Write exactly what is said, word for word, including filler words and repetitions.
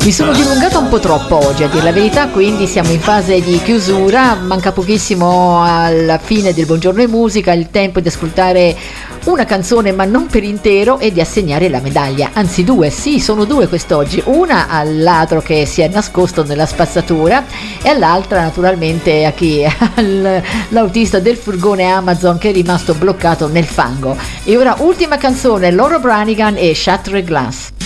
Mi sono dilungata un po' troppo oggi, a dire la verità, quindi siamo in fase di chiusura, manca pochissimo alla fine del Buongiorno e Musica, il tempo di ascoltare una canzone ma non per intero e di assegnare la medaglia, anzi due, sì, sono due quest'oggi, una al ladro che si è nascosto nella spazzatura e all'altra naturalmente a chi, all'autista del furgone Amazon che è rimasto bloccato nel fango. E ora ultima canzone, Laura Branigan e Shattered Glass.